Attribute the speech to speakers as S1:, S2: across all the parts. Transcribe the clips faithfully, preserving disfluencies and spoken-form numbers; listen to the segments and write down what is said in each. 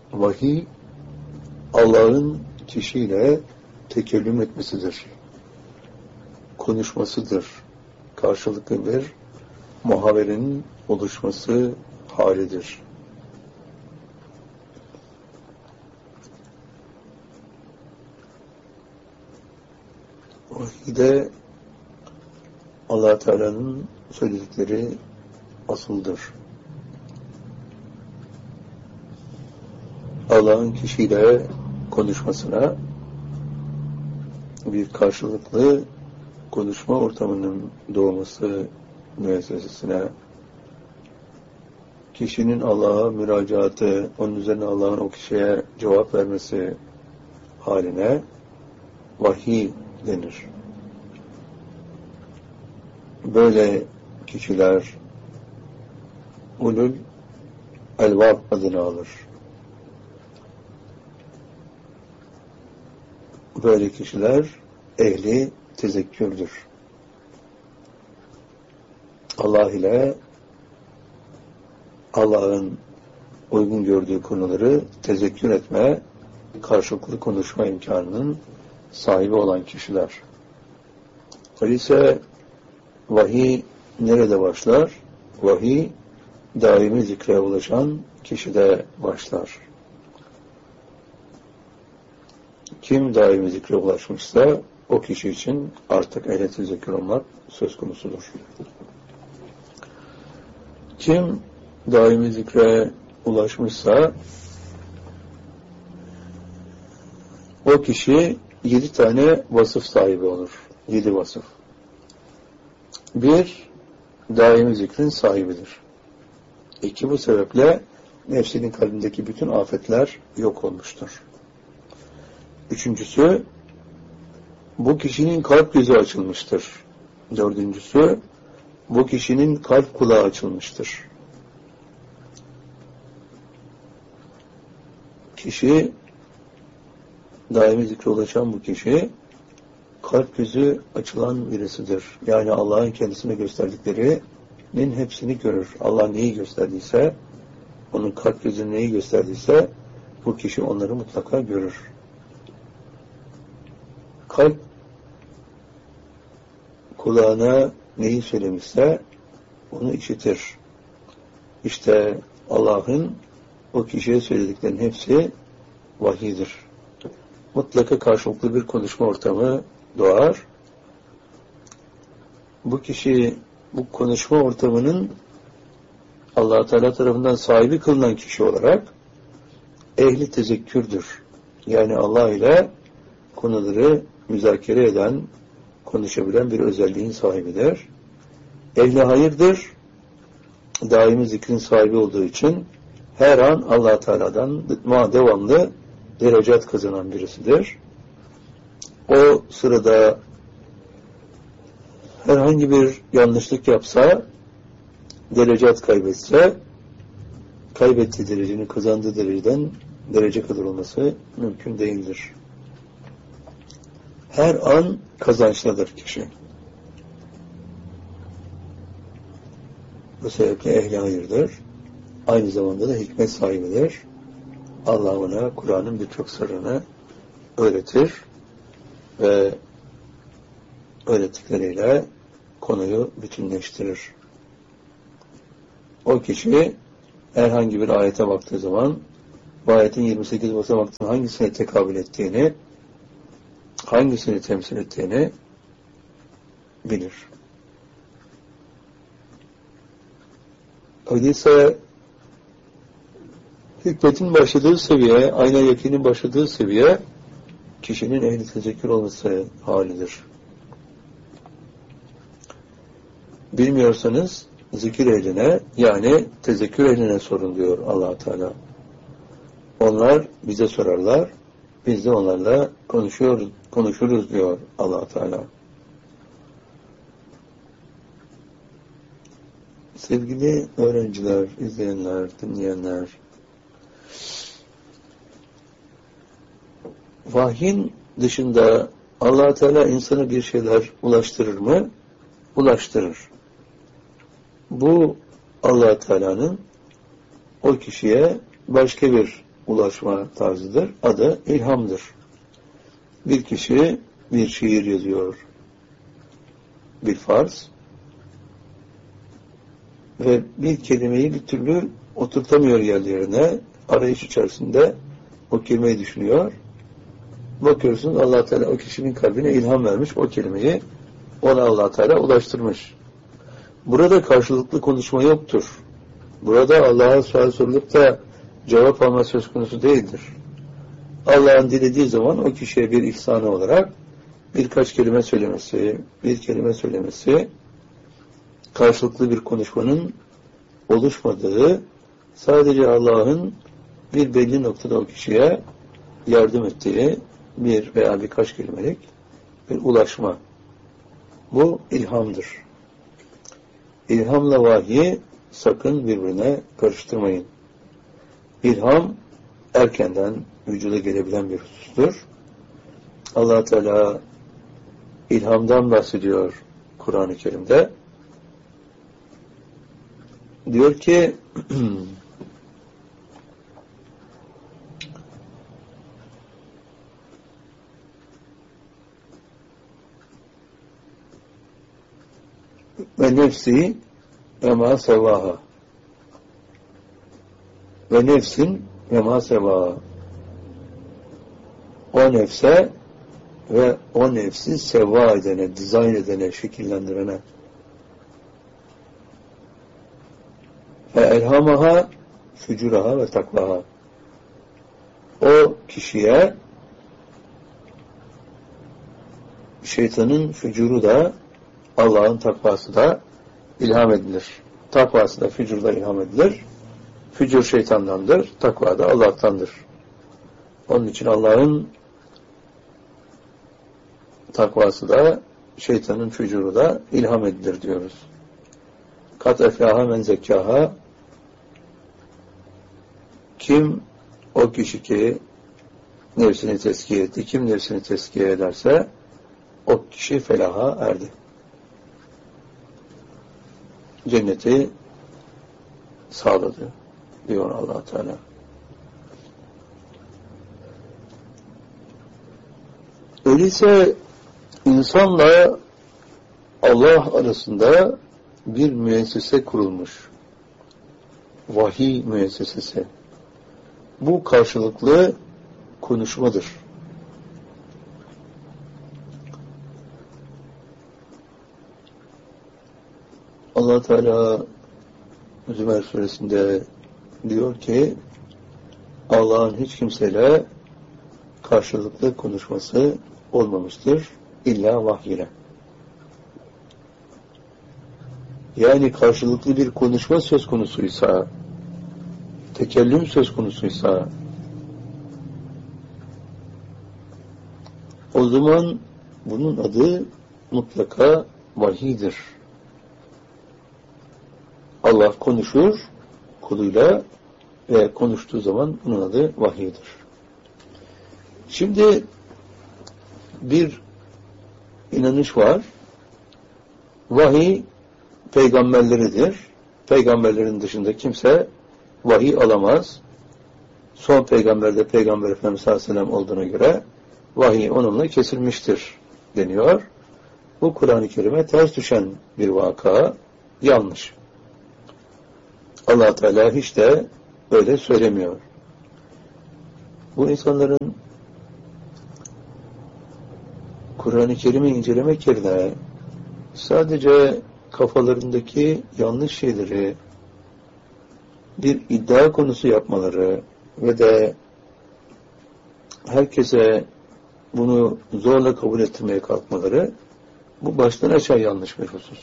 S1: Vahiy, Allah'ın kişiyle tekellüm etmesidir. Konuşmasıdır. Karşılıklı bir muhaverenin oluşması halidir. Vahiyde Allah Teala'nın söyledikleri asıldır. Allah'ın kişiyle konuşmasına, bir karşılıklı konuşma ortamının doğması müessesesine, kişinin Allah'a müracaatı, onun üzerine Allah'ın o kişiye cevap vermesi haline vahiy denir. Böyle kişiler ulul elbab adını alır. Böyle kişiler ehli tezekkürdür. Allah ile Allah'ın uygun gördüğü konuları tezekkür etme, karşılıklı konuşma imkanının sahibi olan kişiler. Öyleyse vahiy nerede başlar? Vahiy daimi zikre ulaşan kişide başlar. Kim daimi zikre ulaşmışsa o kişi için artık ehl-i tezekkür olmak söz konusudur. Kim daimi zikre ulaşmışsa o kişi yedi tane vasıf sahibi olur. Yedi vasıf. Bir, daimi zikrin sahibidir. İki, bu sebeple nefsinin kalbindeki bütün afetler yok olmuştur. Üçüncüsü, bu kişinin kalp gözü açılmıştır. Dördüncüsü, bu kişinin kalp kulağı açılmıştır. Kişi, daimi zikre ulaşan bu kişi, kalp gözü açılan birisidir. Yani Allah'ın kendisine gösterdiklerinin hepsini görür. Allah neyi gösterdiyse, onun kalp gözü neyi gösterdiyse, bu kişi onları mutlaka görür. Kalp kulağına neyi söylemişse onu işitir. İşte Allah'ın o kişiye söylediklerinin hepsi vahiydir. Mutlaka karşılıklı bir konuşma ortamı doğar. Bu kişi bu konuşma ortamının Allah Teala tarafından sahibi kılınan kişi olarak ehli tezekkürdür. Yani Allah ile konuları müzakere eden, konuşabilen bir özelliğin sahibidir. Ehli hayırdır. Daimi zikrin sahibi olduğu için her an Allah Teala'dan devamlı derecat kazanan birisidir. O sırada herhangi bir yanlışlık yapsa, derecat kaybetse, kaybettiği derecenin kazandığı dereceden derece kadar olması mümkün değildir. Her an kazançlıdır kişi. Bu sebeple ehli hayırdır. Aynı zamanda da hikmet sahibidir. Allah ona Kur'an'ın birçok sırrını öğretir ve öğrettikleriyle konuyu bütünleştirir. O kişi herhangi bir ayete baktığı zaman bu ayetin yirmi sekiz basamaktan hangisine tekabül ettiğini, hangisini temsil ettiğini bilir. Öyleyse hikmetin başladığı seviye, ayna yakinin başladığı seviye kişinin ehli tezekkür olması halidir. Bilmiyorsanız zikir ehline, yani tezekkür ehline sorun diyor Allah Teala. Onlar bize sorarlar, biz de onlarla konuşuyoruz, konuşuruz diyor Allah Teala. Sevgili öğrenciler, izleyenler, dinleyenler, vahyin dışında Allah Teala insana bir şeyler ulaştırır mı? Ulaştırır. Bu Allah Teala'nın o kişiye başka bir ulaşma tarzıdır. Adı ilhamdır. Bir kişi bir şiir yazıyor. Bir farz. Ve bir kelimeyi bir türlü oturtamıyor yerlerine. Arayış içerisinde o kelimeyi düşünüyor. Bakıyorsunuz Allah Teala o kişinin kalbine ilham vermiş. O kelimeyi ona Allah Teala ulaştırmış. Burada karşılıklı konuşma yoktur. Burada Allah'a sual sorulup da cevap alma söz konusu değildir. Allah'ın dilediği zaman o kişiye bir ihsanı olarak birkaç kelime söylemesi, bir kelime söylemesi, karşılıklı bir konuşmanın oluşmadığı, sadece Allah'ın bir belli noktada o kişiye yardım ettiği bir veya birkaç kelimelik bir ulaşma. Bu ilhamdır. İlhamla vahiy sakın birbirine karıştırmayın. İlham erkenden vücuda gelebilen bir husustur. Allah Teala ilhamdan bahsediyor Kur'an-ı Kerim'de. Diyor ki ve nefsi ve ma sevaha ve nefsin ve ma sevaha o nefse ve o nefsi seva edene, dizayn edene, şekillendirene ve elhamaha fücuraha ve takvaha o kişiye şeytanın fücuru da Allah'ın takvası da ilham edilir. Takvası da fücur da ilham edilir. Fücur şeytandandır, takva da Allah'tandır. Onun için Allah'ın takvası da şeytanın fücuru da ilham edilir diyoruz. Kat eflaha men zekkaha kim o kişi ki nefsini tezkiye etti, kim nefsini tezkiye ederse o kişi felaha erdi. Cenneti sağladı diyor Allah Teala. Öyleyse insanla Allah arasında bir müessese kurulmuş. Vahiy müessesesi. Bu karşılıklı konuşmadır. Allah Teala Zümer suresinde diyor ki Allah'ın hiç kimseyle karşılıklı konuşması olmamıştır. İlla vahiy ile. Yani karşılıklı bir konuşma söz konusuysa, tekellüm söz konusuysa o zaman bunun adı mutlaka vahiydir. Allah konuşur kuluyla ve konuştuğu zaman bunun adı vahiydir. Şimdi bir inanış var. Vahiy peygamberleridir. Peygamberlerin dışında kimse vahiy alamaz. Son peygamberde Peygamber Efendimiz sallallahu aleyhi ve sellem olduğuna göre vahiy onunla kesilmiştir deniyor. Bu Kur'an-ı Kerim'e ters düşen bir vaka, yanlış. Allah Teala hiç de öyle söylemiyor. Bu insanların Kur'an-ı Kerim'i incelemek yerine sadece kafalarındaki yanlış şeyleri bir iddia konusu yapmaları ve de herkese bunu zorla kabul ettirmeye kalkmaları bu baştan aşağı yanlış bir husus.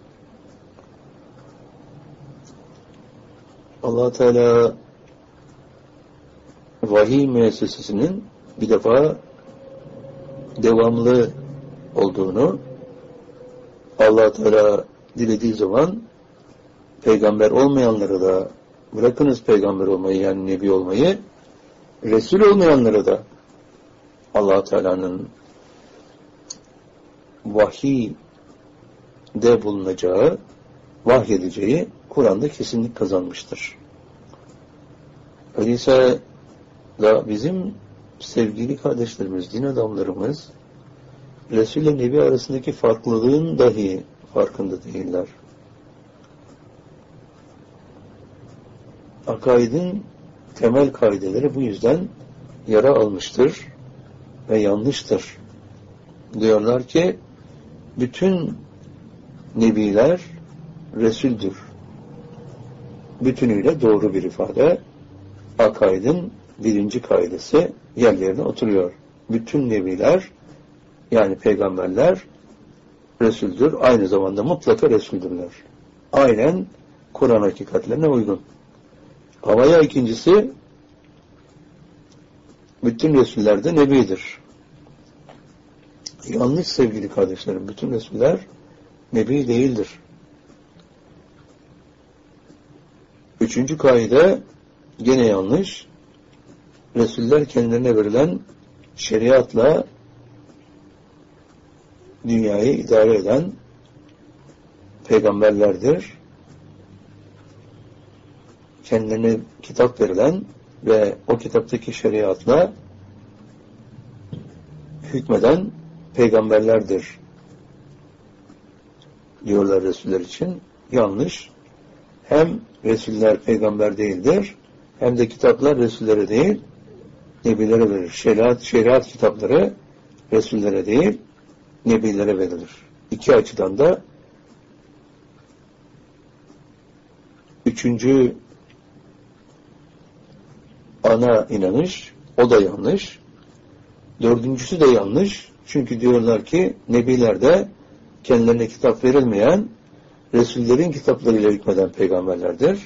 S1: Allah Teala vahiy müessesesinin bir defa devamlı olduğunu, Allah Teala dilediği zaman peygamber olmayanları da, bırakınız peygamber olmayı yani nebi olmayı, Resul olmayanları da Allah Teala'nın vahiyde bulunacağı, vahyedeceği Kur'an'da kesinlik kazanmıştır. Öyleyse da bizim sevgili kardeşlerimiz, din adamlarımız Resul ile Nebi arasındaki farklılığın dahi farkında değiller. Akaidin temel kaideleri bu yüzden yara almıştır ve yanlıştır. Diyorlar ki bütün nebiler Resul'dür. Bütünüyle doğru bir ifade. Akaidin birinci kaidesi yerlerine oturuyor. Bütün nebiler yani peygamberler Resul'dür. Aynı zamanda mutlaka Resul'dürler. Aynen Kur'an hakikatlerine uygun. Ama ya ikincisi bütün Resuller de Nebidir. Yanlış sevgili kardeşlerim. Bütün Resuller Nebi değildir. Üçüncü kaide gene yanlış. Resuller kendilerine verilen şeriatla dünyayı idare eden peygamberlerdir. Kendilerine kitap verilen ve o kitaptaki şeriatla hükmeden peygamberlerdir diyorlar Resuller için. Yanlış. Hem Resuller peygamber değildir, hem de kitaplar Resullere değil, Nebilere verir. Şeriat, şeriat kitapları Resullere değil, Nebilere verilir. İki açıdan da üçüncü ana inanış, o da yanlış. Dördüncüsü de yanlış. Çünkü diyorlar ki Nebilerde kendilerine kitap verilmeyen Resullerin kitaplarıyla hükmeden peygamberlerdir.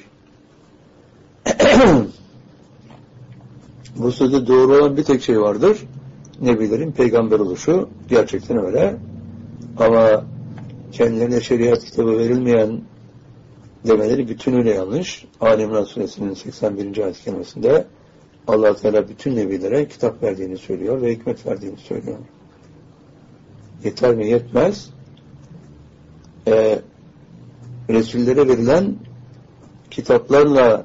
S1: Bu sözde doğru olan bir tek şey vardır. Nebilerin peygamber oluşu. Gerçekten öyle. Ama kendilerine şeriat kitabı verilmeyen demeleri bütünüyle yanlış. Ali İmran Suresinin seksen birinci ayet kelimesinde Allah Teala bütün nebilere kitap verdiğini söylüyor ve hikmet verdiğini söylüyor. Yeter mi? Yetmez. Ee, Resullere verilen kitaplarla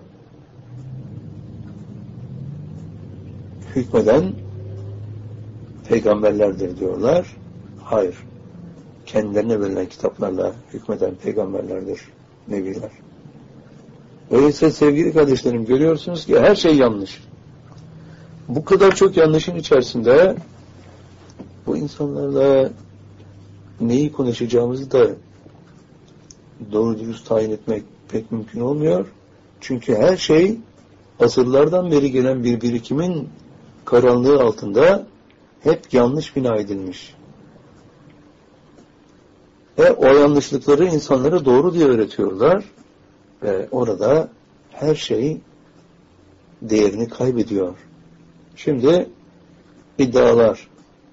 S1: hükmeden peygamberlerdir diyorlar. Hayır. Kendilerine verilen kitaplarla hükmeden peygamberlerdir nebiler. Öyleyse sevgili kardeşlerim görüyorsunuz ki her şey yanlış. Bu kadar çok yanlışın içerisinde bu insanlarla neyi konuşacağımızı da doğru dürüst tayin etmek pek mümkün olmuyor. Çünkü her şey asırlardan beri gelen bir birikimin karanlığı altında hep yanlış bina edilmiş. Ve o yanlışlıkları insanlara doğru diye öğretiyorlar. Ve orada her şey değerini kaybediyor. Şimdi iddialar.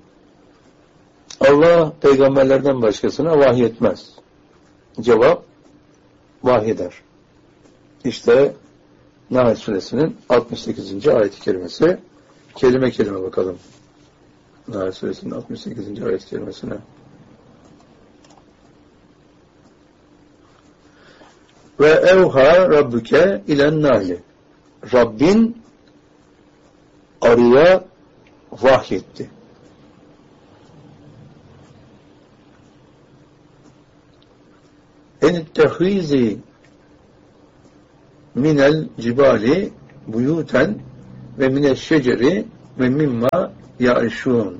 S1: Allah peygamberlerden başkasına vahyetmez. Cevap, vahyeder. İşte Nahl Suresinin altmış sekizinci ayet-i kerimesi. Kelime kelime bakalım. Nahl Suresinin altmış sekizinci ayet-i kerimesine. Ve evha rabbuke ilen nahli. Rabbin arıya vahyetti. Enittehizi minel cibali buyuten ve mineşşeceri ve mimma ya'işun.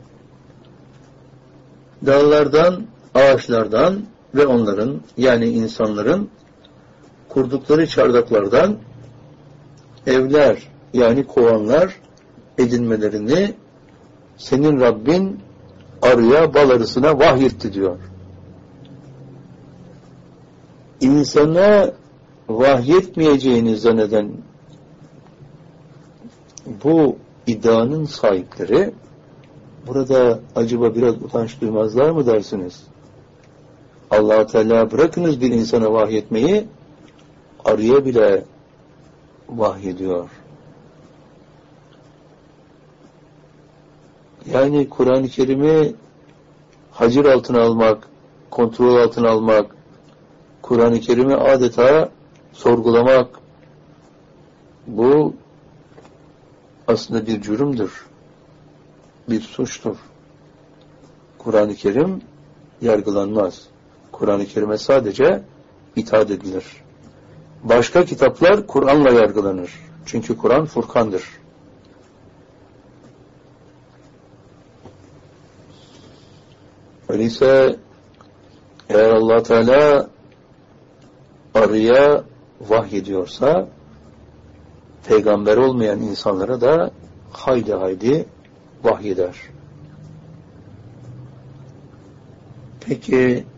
S1: Dağlardan, ağaçlardan ve onların yani insanların kurdukları çardaklardan evler yani kovanlar edinmelerini senin Rabbin arıya bal arısına vahyetti diyor. İnsana vahyetmeyeceğini zanneden bu iddianın sahipleri burada acaba biraz utanç duymazlar mı dersiniz? Allah Teala bırakınız bir insana vahyetmeyi, arıya bile vahyediyor. Yani Kur'an-ı Kerim'i hacir altına almak, kontrol altına almak, Kur'an-ı Kerim'i adeta sorgulamak, bu aslında bir cürümdür, bir suçtur. Kur'an-ı Kerim yargılanmaz. Kur'an-ı Kerim'e sadece itaat edilir. Başka kitaplar Kur'an'la yargılanır. Çünkü Kur'an Furkan'dır. Öyleyse eğer Allah Teala arıya vahyediyorsa, peygamber olmayan insanlara da haydi haydi vahyeder. Peki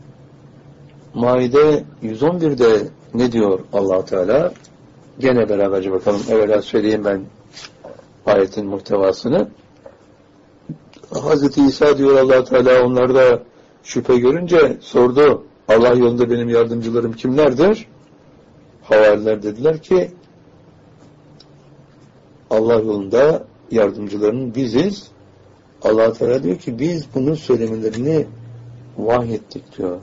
S1: Maide yüz on bir'de ne diyor Allah Teala? Gene beraberce bakalım. Evvela söyleyeyim ben ayetin muhtevasını. Hazreti İsa diyor Allah Teala, onlarda şüphe görünce sordu. Allah yolunda benim yardımcılarım kimlerdir? Havariler dediler ki Allah yolunda yardımcıların biziz. Allah Teala diyor ki biz bunun söylemelerini vahyettik diyor.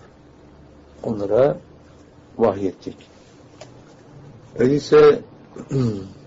S1: Onlara vahyettik. Öyleyse